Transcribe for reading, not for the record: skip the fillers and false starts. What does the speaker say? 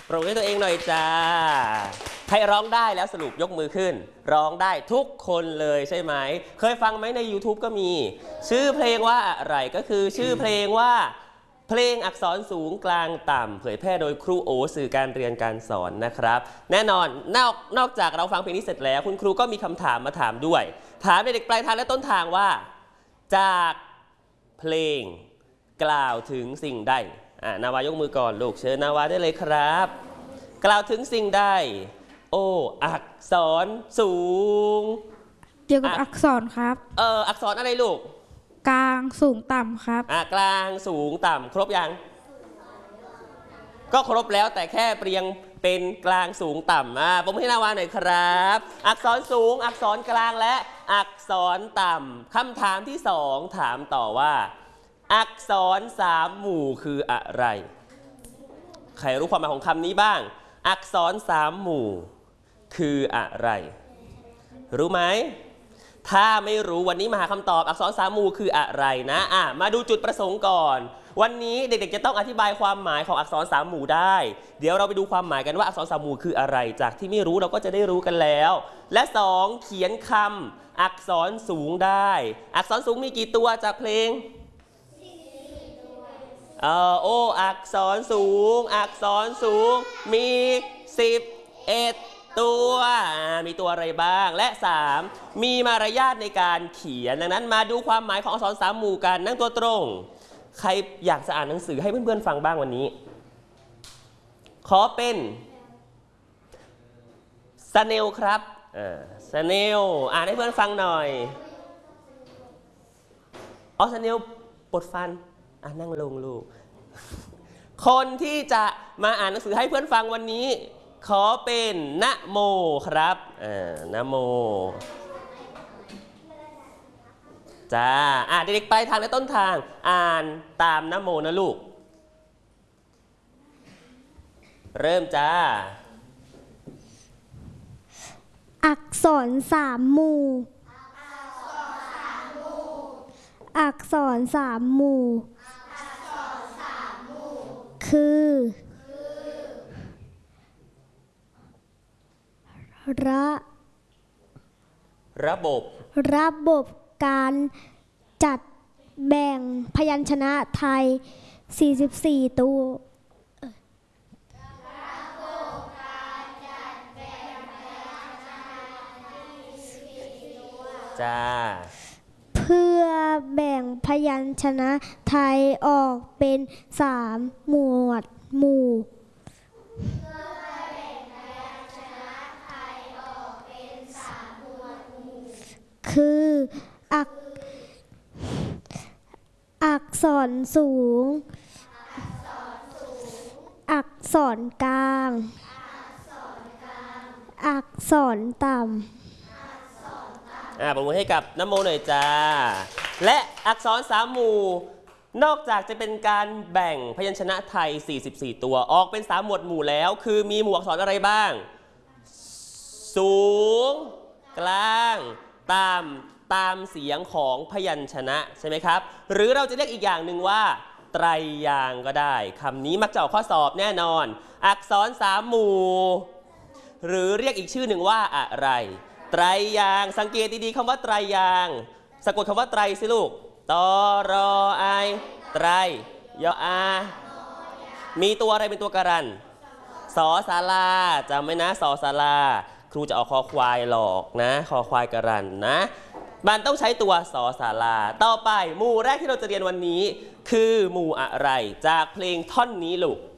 ปรบมือให้ตัวเองหน่อยจ้าใครร้องได้แล้วสรุปยกมือขึ้นร้องได้ทุกคนเลยใช่ไหมเคยฟังไหมใน YouTube ก็มีชื่อเพลงว่าอะไรก็คือชื่อเพลงว่าเพลงอักษรสูงกลางต่ำเผยแพร่โดยครูโอสื่อการเรียนการสอนนะครับแน่นอนนอกจากเราฟังเพลงนี้เสร็จแล้วคุณครูก็มีคำถามมาถามด้วยถามเด็กปลายทางและต้นทางว่าจากเพลงกล่าวถึงสิ่งใดนาวายกมือก่อนลูกเชิญนาวาได้เลยครับกล่าวถึงสิ่งใดโอ้อักษรสูงเกี่ยวกับอักษรครับอักษรอะไรลูกกลางสูงต่ำครับกลางสูงต่ำครบยังก็ครบแล้วแต่แค่เปรียงเป็นกลางสูงต่ำผมให้นาวาหน่อยครับอักษรสูงอักษรกลางและอักษรต่ำคำถามที่2ถามต่อว่าอักษร3หมู่คืออะไรใครรู้ความหมายของคำนี้บ้างอักษร3หมู่คืออะไรรู้ไหมถ้าไม่รู้วันนี้มาหาคำตอบอักษร3หมู่คืออะไรนะมาดูจุดประสงค์ก่อนวันนี้เด็กๆจะต้องอธิบายความหมายของอักษร3หมู่ได้เดี๋ยวเราไปดูความหมายกันว่าอักษร3หมู่คืออะไรจากที่ไม่รู้เราก็จะได้รู้กันแล้วและ2เขียนคำอักษรสูงได้อักษรสูงมีกี่ตัวจากเพลงโอ้อักษรสูงอักษรสูงมี11ตัวมีตัวอะไรบ้างและ3มีมารยาทในการเขียนดังนั้นมาดูความหมายของอักษร3หมู่กันนั่งตัวตรงใครอยากจะอ่านหนังสือให้เพื่อนๆฟังบ้างวันนี้ขอเป็นสเนลครับสเนลอ่านให้เพื่อนฟังหน่อยสเนลปวดฟันนั่งลงลูกคนที่จะมาอ่านหนังสือให้เพื่อนฟังวันนี้ขอเป็นนะโมครับนะโมจ้าเด็กๆไปทางและต้นทางอ่านตามนะโมนะลูกเริ่มจ้าอักษร3หมู่อักษร3หมู่คือระบบการจัดแบ่งพยัญชนะไทย44ตัวจ้าเพื่อแบ่งพยัญชนะไทยออกเป็น3หมวดหมู่คืออักษรสูงอักษรกลางอักษรต่ำปรบมือให้กับนะโมหน่อยจ้าและอักษร3หมู่นอกจากจะเป็นการแบ่งพยัญชนะไทย44ตัวออกเป็น3หมวดหมู่แล้วคือมีหมู่อักษรอะไรบ้างสูงกลางต่ำตามเสียงของพยัญชนะใช่ไหมครับหรือเราจะเรียกอีกอย่างหนึ่งว่าไตรยางค์ก็ได้คำนี้มักจะออกข้อสอบแน่นอนอักษร3หมู่หรือเรียกอีกชื่อหนึ่งว่าอะไรไตรยางค์สังเกตดีๆคำว่าไตรยางค์สะกดคำว่าไตรสิลูกตรไอไตรยออามีตัวอะไรเป็นตัวการันสอศาลาจำไว้นะสอศาลาครูจะเอาคอควายหลอกนะคอควายการันนะมันต้องใช้ตัวสอศาลาต่อไปหมู่แรกที่เราจะเรียนวันนี้คือหมู่อะไรจากเพลงท่อนนี้ลูก